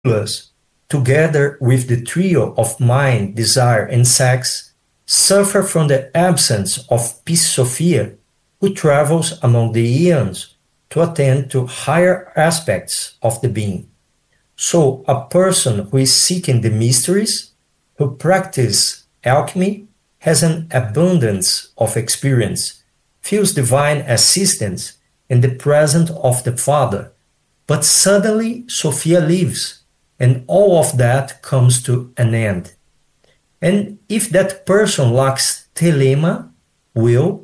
Euless, together with the trio of mind, desire, and sex, suffer from the absence of Pissophia, who travels among the eons to attend to higher aspects of the being. So a person who is seeking the mysteries, who practices alchemy, has an abundance of experience, feels divine assistance and the presence of the Father. But suddenly Sophia leaves, and all of that comes to an end. And if that person lacks telema, will,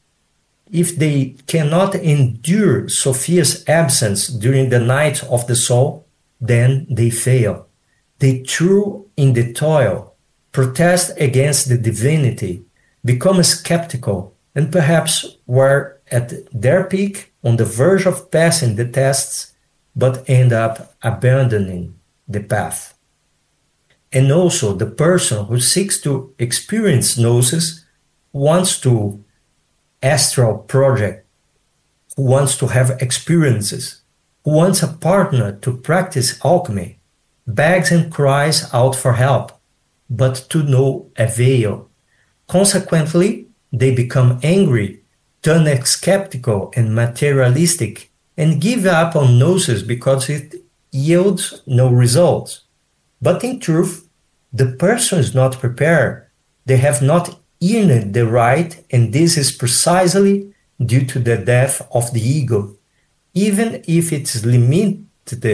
if they cannot endure Sophia's absence during the night of the soul, then they fail. They throw in the toil, protest against the divinity, become skeptical, and perhaps were at their peak on the verge of passing the tests, but end up abandoning the path. And also the person who seeks to experience gnosis wants to astral project, who wants to have experiences, who wants a partner to practice alchemy, begs and cries out for help, but to no avail. Consequently, they become angry, turn skeptical and materialistic, and give up on gnosis because it yields no results. But in truth, the person is not prepared. They have not earned the right, and this is precisely due to the death of the ego, even if it is limited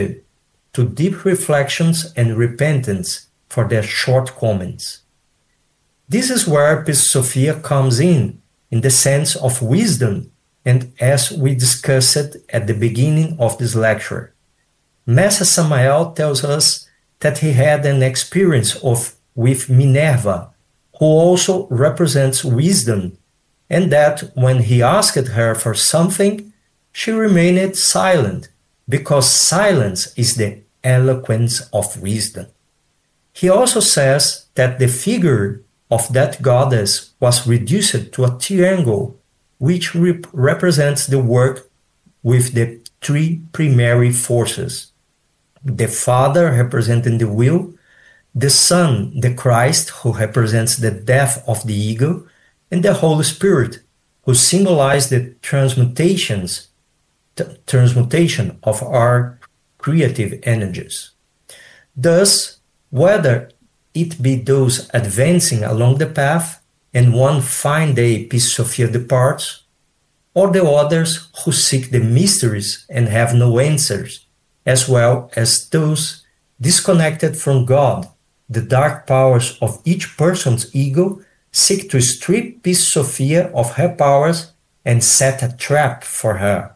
to deep reflections and repentance for their shortcomings. This is where Pissophia comes in the sense of wisdom, and as we discussed at the beginning of this lecture. Master Samael tells us that he had an experience with Minerva, who also represents wisdom, and that when he asked her for something, she remained silent, because silence is the eloquence of wisdom. He also says that the figure of that goddess was reduced to a triangle, which represents the work with the three primary forces. The Father representing the will, the Son, the Christ, who represents the death of the ego, and the Holy Spirit, who symbolize the transmutation of our creative energies. Thus, whether it be those advancing along the path, and one fine day Pissophia departs, or the others who seek the mysteries and have no answers, as well as those disconnected from God, the dark powers of each person's ego seek to strip Pissophia of her powers and set a trap for her.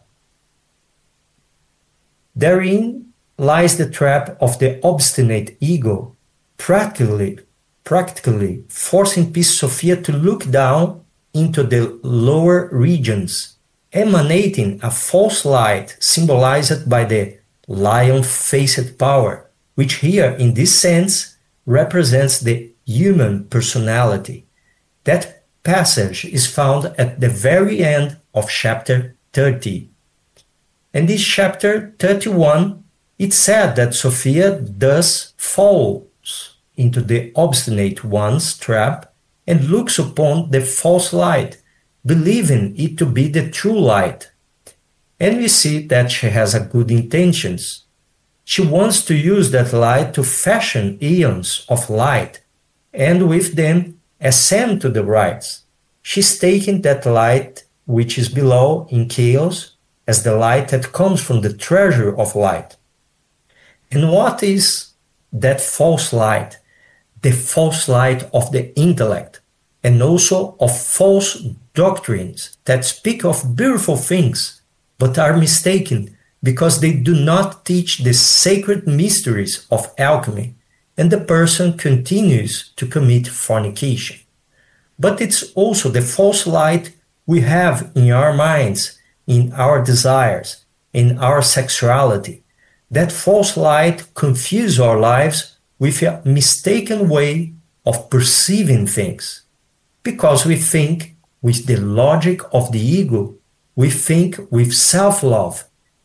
Therein lies the trap of the obstinate ego, practically forcing Pissophia to look down into the lower regions, emanating a false light symbolized by the lion-faced power, which here in this sense represents the human personality. That passage is found at the very end of chapter 30. In this chapter 31, it said that Sophia thus falls into the obstinate one's trap and looks upon the false light, believing it to be the true light. And we see that she has a good intentions. She wants to use that light to fashion eons of light, and with them ascend to the rights. She's taking that light which is below in chaos as the light that comes from the treasure of light. And what is that false light? The false light of the intellect, and also of false doctrines that speak of beautiful things, but are mistaken because they do not teach the sacred mysteries of alchemy, and the person continues to commit fornication. But it's also the false light we have in our minds, in our desires, in our sexuality. That false light confuses our lives with a mistaken way of perceiving things. Because we think with the logic of the ego, we think with self-love,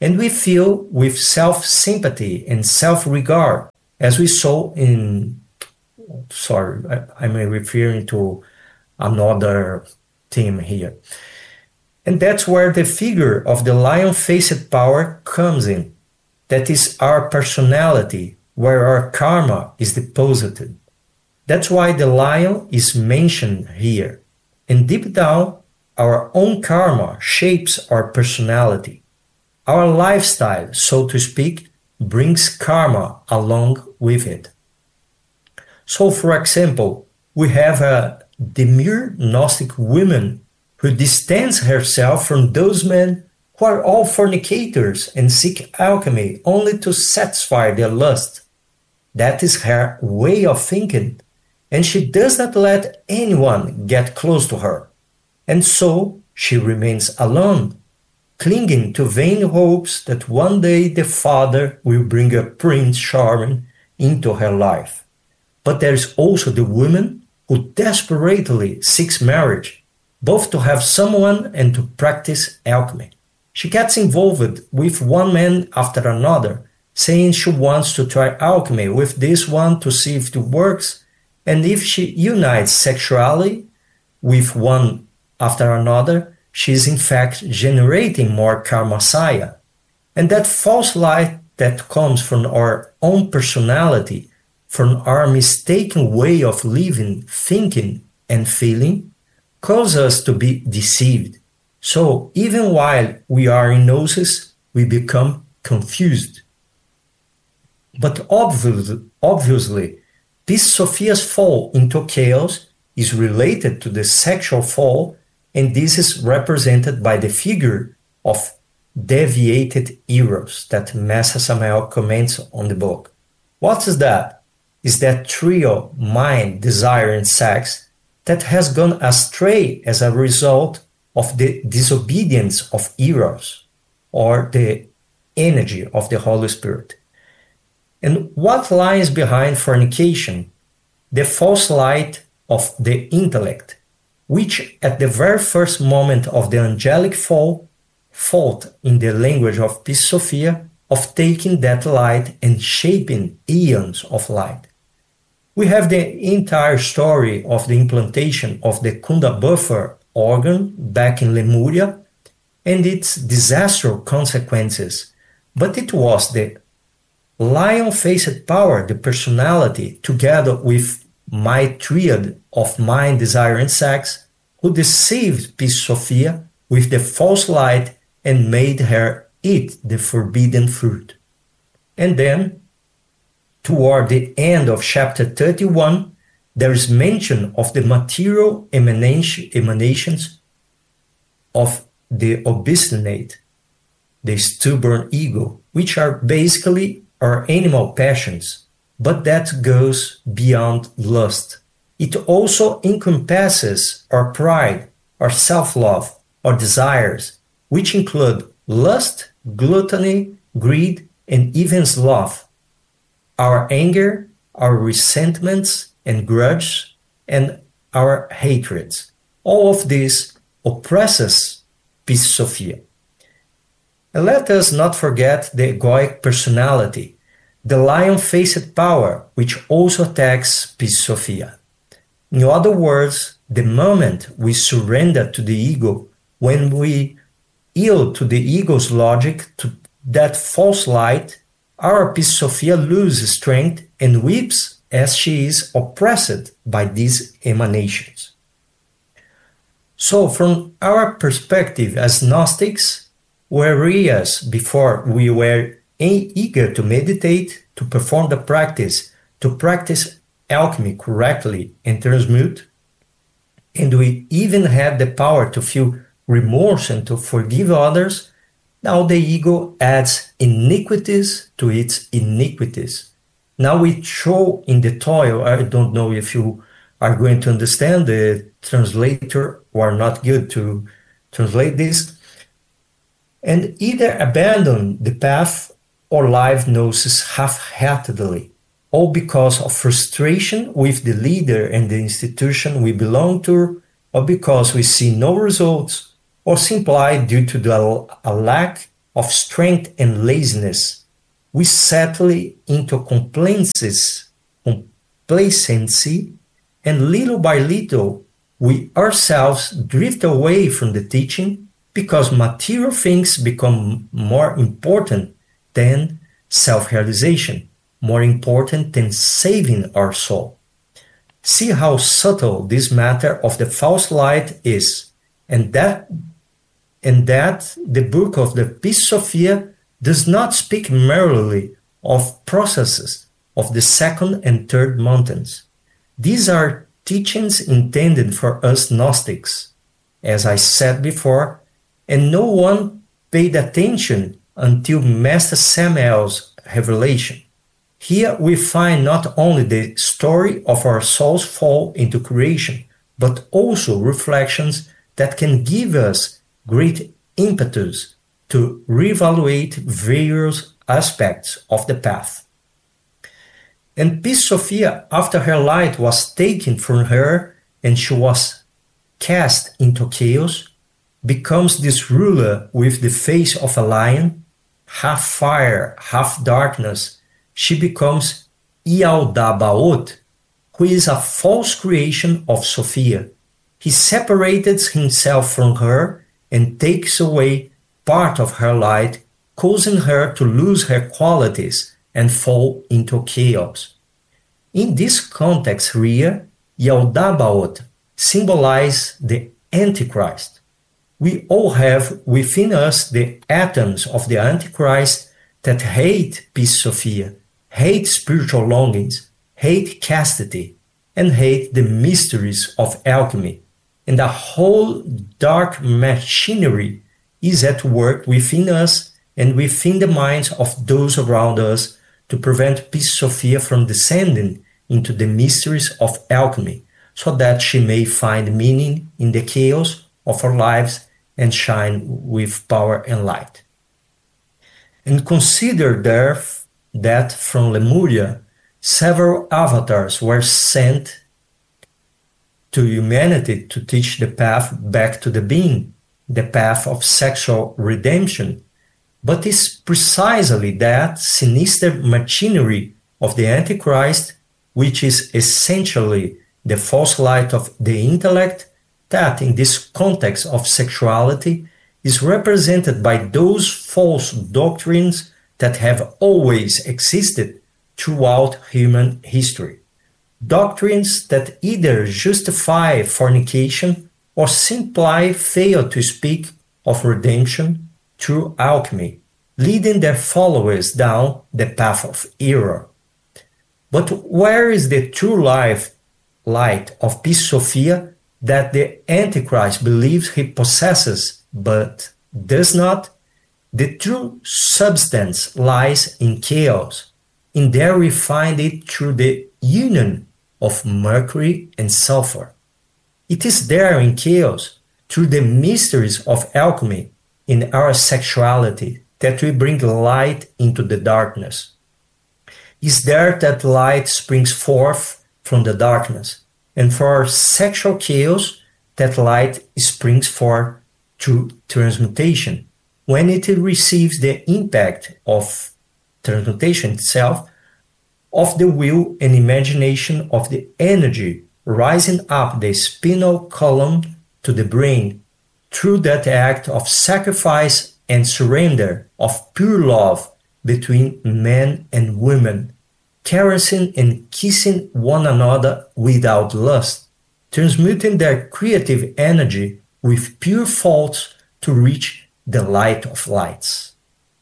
And we feel with self-sympathy and self-regard, as we saw in, sorry, I'm referring to another theme here. And that's where the figure of the lion-faced power comes in. That is our personality, where our karma is deposited. That's why the lion is mentioned here. And deep down, our own karma shapes our personality. Our lifestyle, so to speak, brings karma along with it. So, for example, we have a demure Gnostic woman who distances herself from those men who are all fornicators and seek alchemy only to satisfy their lust. That is her way of thinking, and she does not let anyone get close to her. And so she remains alone, clinging to vain hopes that one day the father will bring a Prince Charming into her life. But there is also the woman who desperately seeks marriage, both to have someone and to practice alchemy. She gets involved with one man after another, saying she wants to try alchemy with this one to see if it works, and if she unites sexually with one after another, she is in fact generating more karmasaya. And that false light that comes from our own personality, from our mistaken way of living, thinking, and feeling, causes us to be deceived. So even while we are in gnosis, we become confused. But obviously, Pistis Sophia's fall into chaos is related to the sexual fall, and this is represented by the figure of deviated eros that Master Samael comments on the book. What is that? Is that trio, mind, desire, and sex, that has gone astray as a result of the disobedience of eros, or the energy of the Holy Spirit. And what lies behind fornication? The false light of the intellect, which at the very first moment of the angelic fall, fought in the language of Pistis Sophia of taking that light and shaping eons of light. We have the entire story of the implantation of the Kunda buffer organ back in Lemuria and its disastrous consequences, but it was the lion-faced power, the personality, together with my triad of mind, desire, and sex, who deceived Pistis Sophia with the false light and made her eat the forbidden fruit. And then, toward the end of chapter 31, there is mention of the material emanations of the obstinate, the stubborn ego, which are basically our animal passions, but that goes beyond lust. It also encompasses our pride, our self-love, our desires, which include lust, gluttony, greed, and even sloth, our anger, our resentments and grudges, and our hatreds. All of this oppresses Pistis Sophia. And let us not forget the egoic personality, the lion-faced power, which also attacks Pistis Sophia. In other words, the moment we surrender to the ego, when we yield to the ego's logic, to that false light, our Pistis Sophia loses strength and weeps as she is oppressed by these emanations. So from our perspective as Gnostics, whereas before we were eager to meditate, to perform the practice, to practice alchemy correctly and transmute, and we even had the power to feel remorse and to forgive others, now the ego adds iniquities to its iniquities. Now we throw in the toil. I don't know if you are going to understand, the translator or not good to translate this, and either abandon the path or live gnosis half-heartedly, all because of frustration with the leader and the institution we belong to, or because we see no results, or simply due to a lack of strength and laziness, we settle into complacency, and little by little, we ourselves drift away from the teaching because material things become more important than self-realization, more important than saving our soul. See how subtle this matter of the false light is, and that the book of the Peace Sophia does not speak merely of processes of the second and third mountains. These are teachings intended for us Gnostics, as I said before, and no one paid attention until Master Samael's revelation. Here we find not only the story of our soul's fall into creation, but also reflections that can give us great impetus to reevaluate various aspects of the path. And Peace Sophia, after her light was taken from her and she was cast into chaos, becomes this ruler with the face of a lion, half fire, half darkness. She becomes Yaldabaoth, who is a false creation of Sophia. He separated himself from her and takes away part of her light, causing her to lose her qualities and fall into chaos. In this context here, Yaldabaoth symbolizes the Antichrist. We all have within us the atoms of the Antichrist that hate Peace Sophia, hate spiritual longings, hate chastity, and hate the mysteries of alchemy. And the whole dark machinery is at work within us and within the minds of those around us to prevent Peace Sophia from descending into the mysteries of alchemy, so that she may find meaning in the chaos of our lives and shine with power and light. And consider there that from Lemuria, several avatars were sent to humanity to teach the path back to the being, the path of sexual redemption. But it's precisely that sinister machinery of the Antichrist, which is essentially the false light of the intellect, that in this context of sexuality is represented by those false doctrines that have always existed throughout human history. Doctrines that either justify fornication or simply fail to speak of redemption through alchemy, leading their followers down the path of error. But where is the true light of Peace Sophia that the Antichrist believes he possesses but does not? The true substance lies in chaos. In there we find it through the union of mercury and sulfur. It is there in chaos, through the mysteries of alchemy, in our sexuality, that we bring light into the darkness. Is there that light springs forth from the darkness, and for our sexual chaos, that light springs forth through transmutation. When it receives the impact of transmutation itself, of the will and imagination of the energy rising up the spinal column to the brain, through that act of sacrifice and surrender of pure love between men and women, caressing and kissing one another without lust, transmuting their creative energy with pure thoughts to reach the light of lights.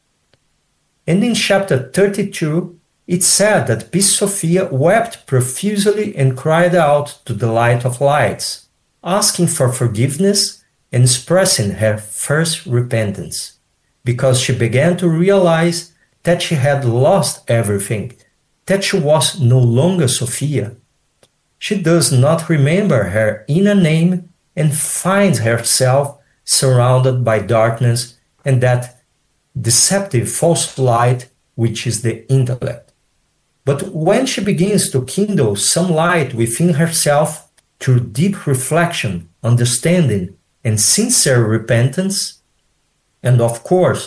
And in chapter 32, it said that Peace Sophia wept profusely and cried out to the light of lights, asking for forgiveness and expressing her first repentance, because she began to realize that she had lost everything, that she was no longer Sophia. She does not remember her inner name and finds herself surrounded by darkness and that deceptive false light which is the intellect. But when she begins to kindle some light within herself through deep reflection, understanding, and sincere repentance, and of course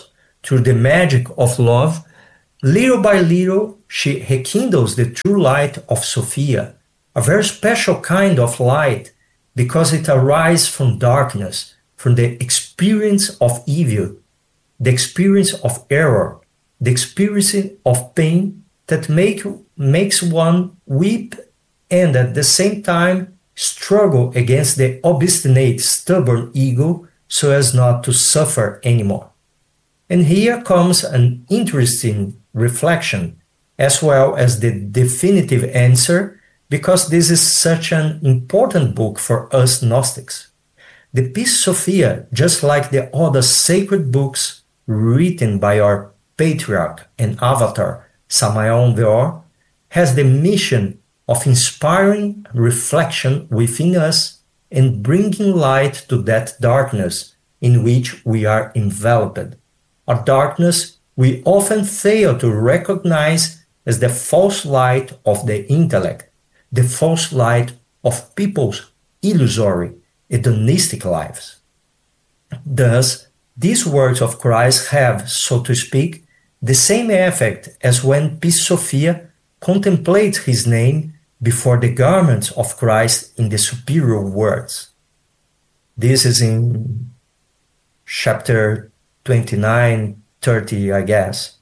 through the magic of love, little by little, she rekindles the true light of Sophia, a very special kind of light because it arises from darkness, from the experience of evil, the experience of error, the experience of pain that makes one weep and at the same time struggle against the obstinate, stubborn ego so as not to suffer anymore. And here comes an interesting reflection, as well as the definitive answer, because this is such an important book for us Gnostics. The Peace Sophia, just like the other sacred books written by our patriarch and avatar, Samael Aun Weor, has the mission of inspiring reflection within us and bringing light to that darkness in which we are enveloped. A darkness we often fail to recognize as the false light of the intellect, the false light of people's illusory, hedonistic lives. Thus, these words of Christ have, so to speak, the same effect as when Peace Sophia contemplates his name before the garments of Christ in the superior words. This is in chapter 29, 30, I guess.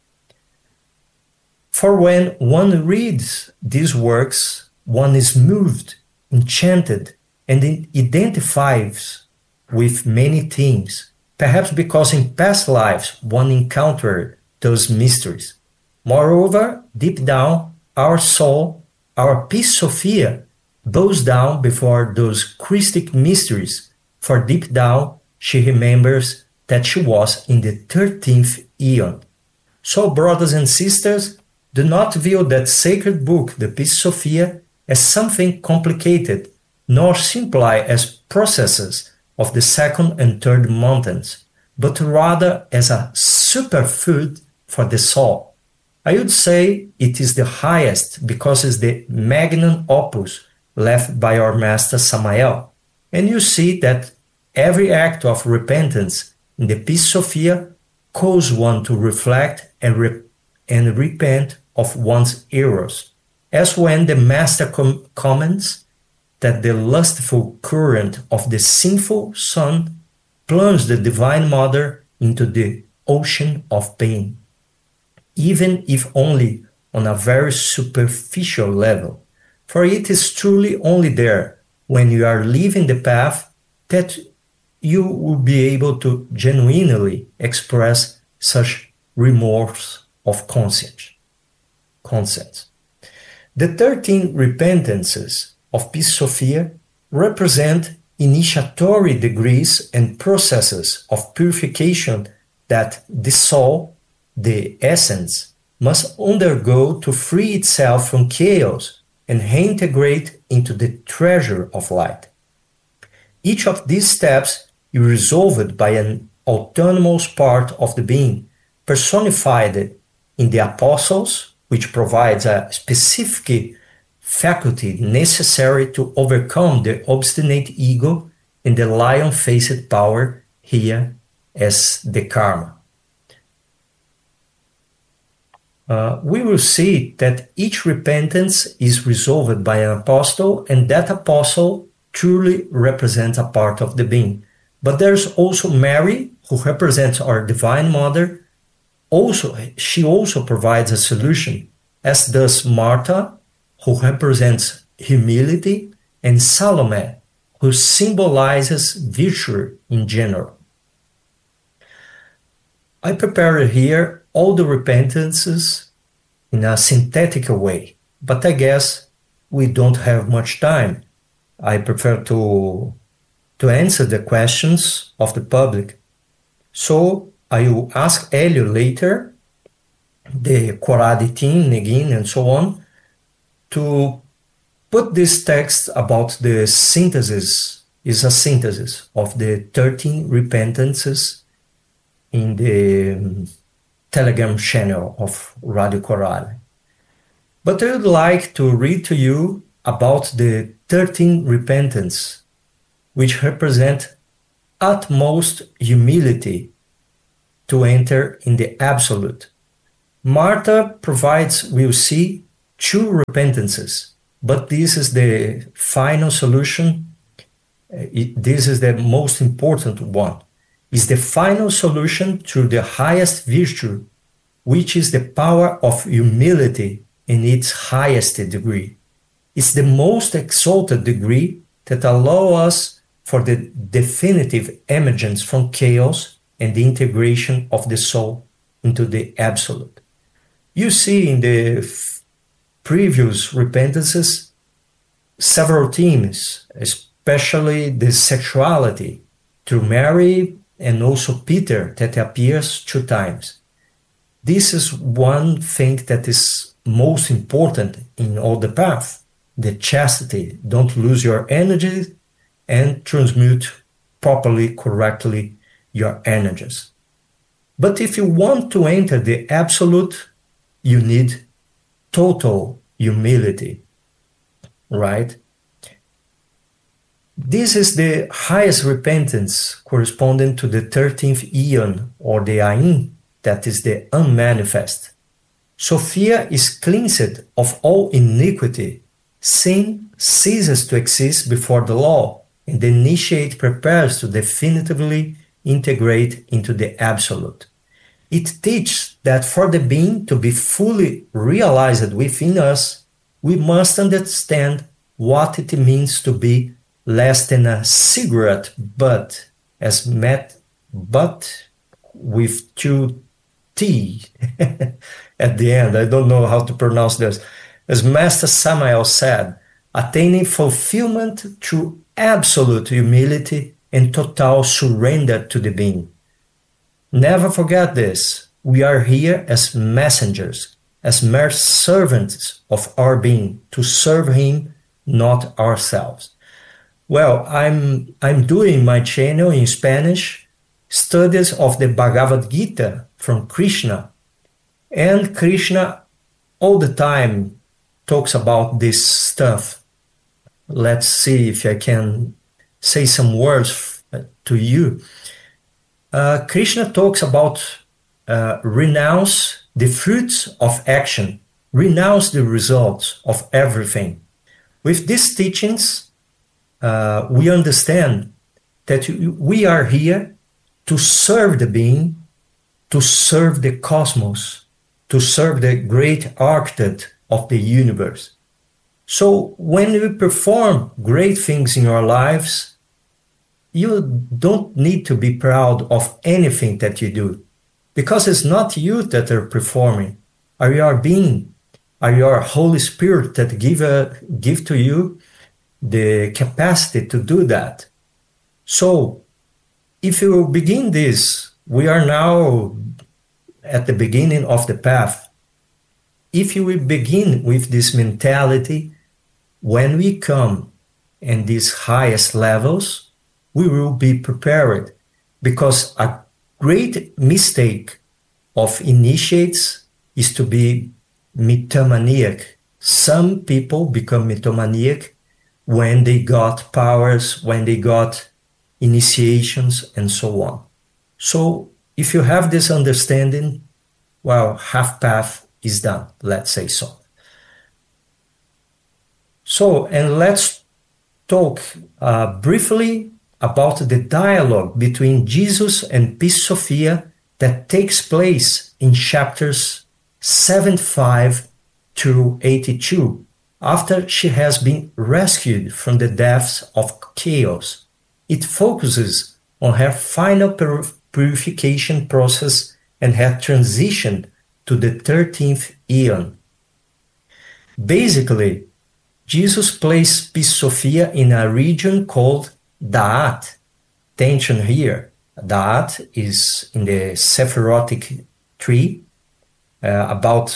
For when one reads these works, one is moved, enchanted, and identifies with many things, perhaps because in past lives one encountered those mysteries. Moreover, deep down, our soul, our Peace Sophia, bows down before those Christic mysteries, for deep down she remembers that she was in the 13th eon. So, brothers and sisters, do not view that sacred book, the Peace Sophia, as something complicated, nor simply as processes of the second and third mountains, but rather as a superfood for the soul. I would say it is the highest because it's the magnum opus left by our master Samael. And you see that every act of repentance in the Peace Sophia calls one to reflect and repent of one's errors, as when the master comments that the lustful current of the sinful son plunged the Divine Mother into the ocean of pain, even if only on a very superficial level. For it is truly only there, when you are leaving the path, that you will be able to genuinely express such remorse of conscience. The 13 repentances of Peace Sophia represent initiatory degrees and processes of purification that the soul, the essence, must undergo to free itself from chaos and reintegrate into the treasure of light. Each of these steps is resolved by an autonomous part of the being, personified in the apostles, which provides a specific faculty necessary to overcome the obstinate ego, and the lion-faced power here as the karma. We will see that each repentance is resolved by an apostle, and that apostle truly represents a part of the being. But there's also Mary, who represents our Divine Mother. She also provides a solution, as does Martha, who represents humility, and Salome, who symbolizes virtue in general. I prepared here all the repentances in a synthetic way, but I guess we don't have much time. I prefer to answer the questions of the public. So I will ask Elio later, the Coradi team, Negin, and so on, to put this text about the synthesis, is a synthesis of the 13 repentances in the Telegram channel of Radio Corali. But I would like to read to you about the 13 repentance, which represent utmost humility to enter in the absolute. Martha provides, we'll see, two repentances, but this is the final solution. This is the most important one. Is the final solution to the highest virtue, which is the power of humility in its highest degree. It's the most exalted degree that allows us for the definitive emergence from chaos and the integration of the soul into the absolute. You see in the previous repentances several themes, especially the sexuality through Mary and also Peter that appears 2 times. This is one thing that is most important in all the path, the chastity. Don't lose your energy and transmute properly, correctly your energies. But if you want to enter the absolute, you need total humility, right? This is the highest repentance corresponding to the 13th eon, or the Ain, that is the unmanifest. Sophia is cleansed of all iniquity. Sin ceases to exist before the law, and the initiate prepares to definitively integrate into the absolute. It teaches that for the being to be fully realized within us, we must understand what it means to be less than a cigarette butt, but with 2 T at the end. I don't know how to pronounce this. As Master Samael said, attaining fulfillment through absolute humility and total surrender to the being. Never forget this. We are here as messengers, as mere servants of our being, to serve him, not ourselves. Well, I'm doing my channel in Spanish, studies of the Bhagavad Gita from Krishna. And Krishna all the time talks about this stuff. Let's see if I can say some words to you. Krishna talks about renounce the fruits of action, renounce the results of everything. With these teachings, we understand that we are here to serve the being, to serve the cosmos, to serve the great architect of the universe. So when you perform great things in your lives, you don't need to be proud of anything that you do, because it's not you that are performing, are your being, are your Holy Spirit that give to you the capacity to do that. So if you begin this, we are now at the beginning of the path. If you will begin with this mentality, when we come in these highest levels, we will be prepared, because a great mistake of initiates is to be mythomaniac. Some people become mythomaniac when they got powers, when they got initiations, and so on. So if you have this understanding, well, half path is done, let's say so. So, and let's talk briefly about the dialogue between Jesus and Peace Sophia that takes place in chapters 75 through 82, after she has been rescued from the depths of chaos. It focuses on her final purification process and her transition to the 13th eon. Basically, Jesus placed Peace Sophia in a region called Da'at. Attention here, Da'at is in the Sephirotic tree, about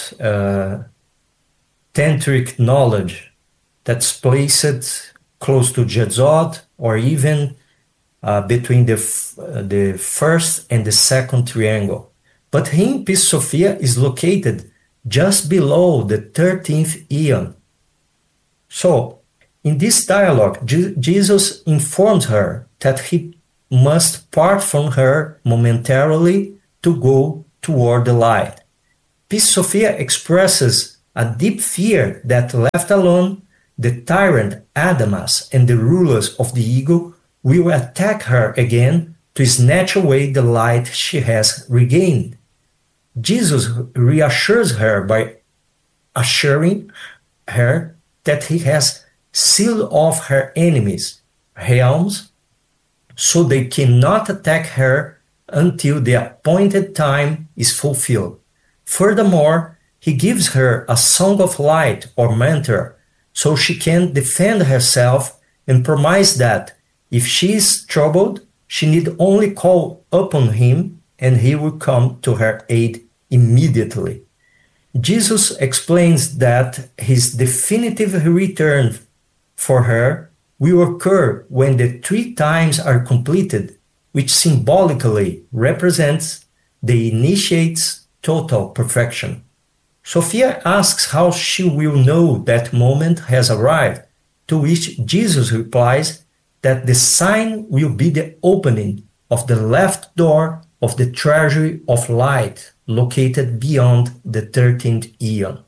tantric knowledge that's placed close to Jezod, or even between the first and the second triangle. But here, Peace Sophia is located just below the 13th eon. So, in this dialogue, Jesus informs her that he must part from her momentarily to go toward the light. Peace Sophia expresses a deep fear that left alone, the tyrant Adamas and the rulers of the ego will attack her again to snatch away the light she has regained. Jesus reassures her by assuring her that he has sealed off her enemies' realms so they cannot attack her until the appointed time is fulfilled. Furthermore, he gives her a song of light or mantra so she can defend herself and promise that if she is troubled, she need only call upon him and he will come to her aid immediately. Jesus explains that his definitive return for her will occur when the 3 times are completed, which symbolically represents the initiate's total perfection. Sophia asks how she will know that moment has arrived, to which Jesus replies that the sign will be the opening of the left door of the treasury of light located beyond the 13th eon.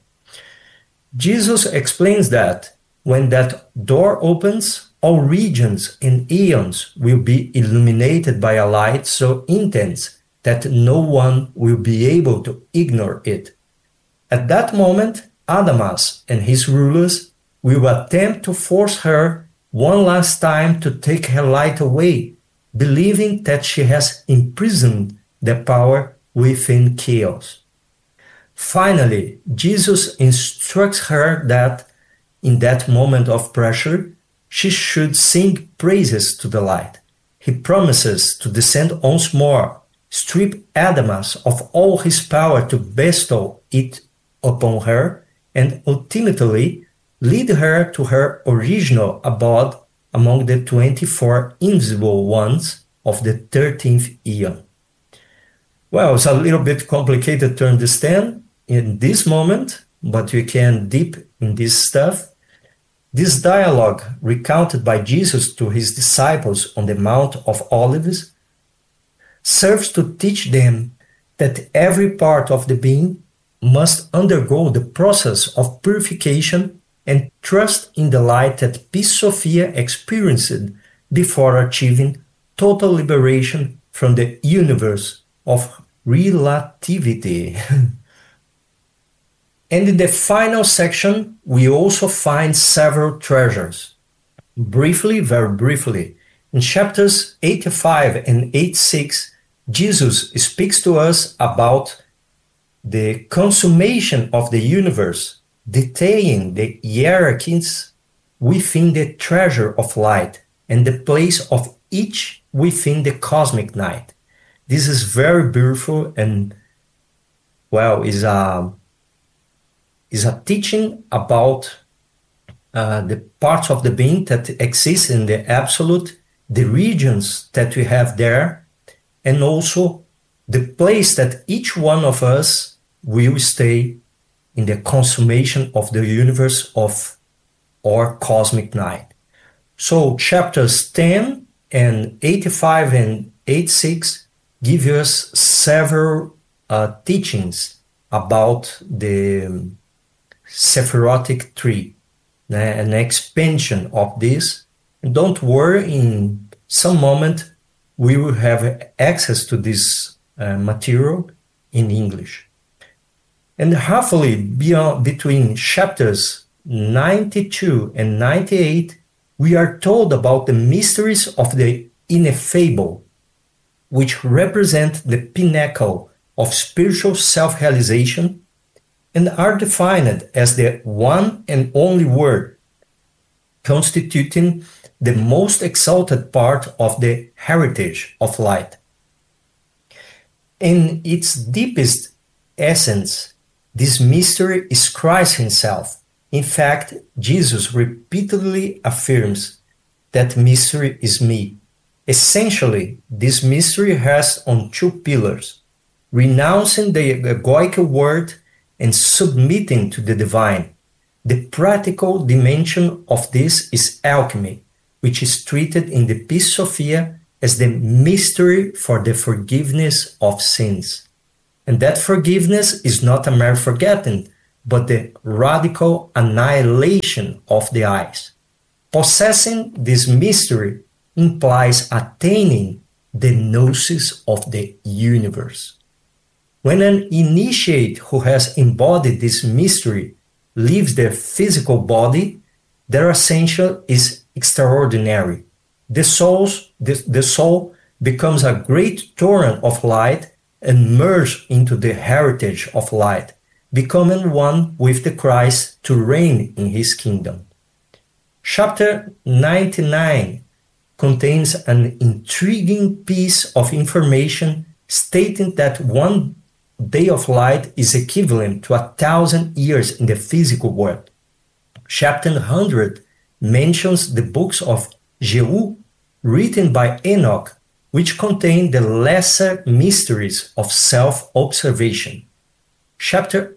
Jesus explains that when that door opens, all regions and eons will be illuminated by a light so intense that no one will be able to ignore it. At that moment, Adamas and his rulers will attempt to force her one last time to take her light away, believing that she has imprisoned the power within chaos. Finally, Jesus instructs her that in that moment of pressure, she should sing praises to the light. He promises to descend once more, strip Adamas of all his power to bestow it upon her, and ultimately lead her to her original abode among the 24 invisible ones of the 13th eon. Well, it's a little bit complicated to understand in this moment, but you can deep in this stuff. This dialogue recounted by Jesus to his disciples on the Mount of Olives serves to teach them that every part of the being must undergo the process of purification and trust in the light that Peace Sophia experienced before achieving total liberation from the universe of relativity. And in the final section, we also find several treasures. Briefly, very briefly, in chapters 85 and 86, Jesus speaks to us about the consummation of the universe, detailing the hierarchies within the treasure of light and the place of each within the cosmic night. This is very beautiful and, well, is a teaching about the parts of the being that exist in the absolute, the regions that we have there, and also the place that each one of us will stay in the consummation of the universe of our cosmic night. So chapters 10 and 85 and 86 give us several teachings about the Sephirotic tree, an expansion of this. And don't worry, in some moment we will have access to this material in English. And halfway between chapters 92 and 98, we are told about the mysteries of the ineffable, which represent the pinnacle of spiritual self-realization and are defined as the one and only word, constituting the most exalted part of the heritage of light. In its deepest essence, this mystery is Christ himself. In fact, Jesus repeatedly affirms that mystery is me. Essentially, this mystery rests on 2 pillars: renouncing the egoic world and submitting to the divine. The practical dimension of this is alchemy, which is treated in the Peace Sophia as the mystery for the forgiveness of sins. And that forgiveness is not a mere forgetting, but the radical annihilation of the eyes. Possessing this mystery implies attaining the gnosis of the universe. When an initiate who has embodied this mystery leaves their physical body, their ascension is extraordinary. The soul becomes a great torrent of light and merges into the heritage of light, becoming one with the Christ to reign in his kingdom. Chapter 99 contains an intriguing piece of information stating that one day of light is equivalent to 1,000 years in the physical world. Chapter 100 mentions the books of Jehu written by Enoch, which contain the lesser mysteries of self-observation. Chapter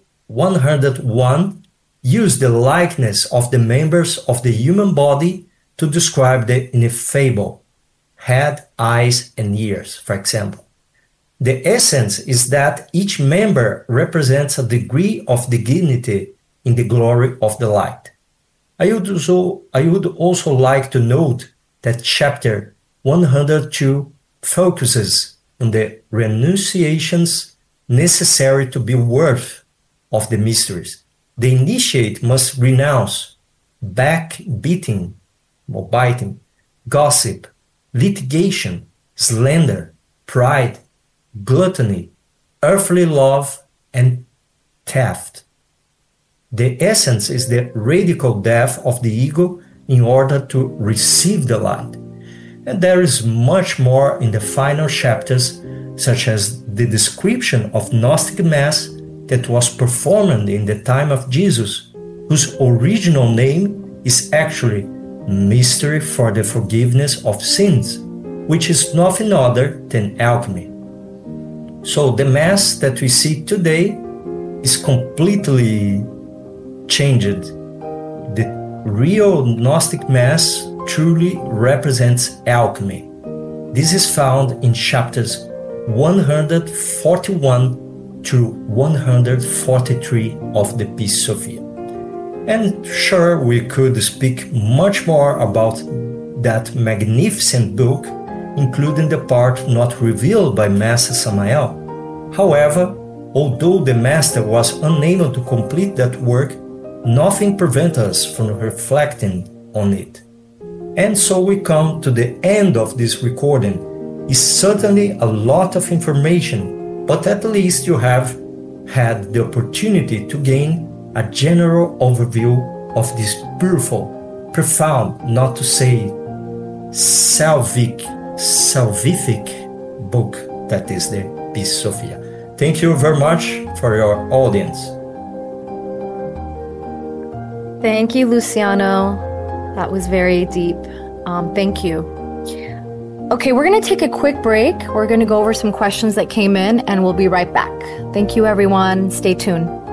101 use the likeness of the members of the human body to describe the ineffable head, eyes, and ears, for example. The essence is that each member represents a degree of dignity in the glory of the light. I would also like to note that chapter 102 focuses on the renunciations necessary to be worthy of the mysteries. The initiate must renounce backbiting, gossip, litigation, slander, pride, gluttony, earthly love, and theft. The essence is the radical death of the ego in order to receive the light. And there is much more in the final chapters, such as the description of Gnostic Mass that was performed in the time of Jesus, whose original name is actually Mystery for the Forgiveness of Sins, which is nothing other than alchemy. So the Mass that we see today is completely changed. The real Gnostic Mass truly represents alchemy. This is found in chapters 141 through 143 of the Peace Sophia. And sure, we could speak much more about that magnificent book, including the part not revealed by Master Samael. However, although the Master was unable to complete that work, nothing prevents us from reflecting on it. And so we come to the end of this recording. It's certainly a lot of information, but at least you have had the opportunity to gain a general overview of this beautiful, profound, not to say salvific book that is the Peace Sophia. Thank you very much for your audience. Thank you, Luciano. That was very deep. Thank you. Okay, we're going to take a quick break. We're going to go over some questions that came in, and we'll be right back. Thank you, everyone. Stay tuned.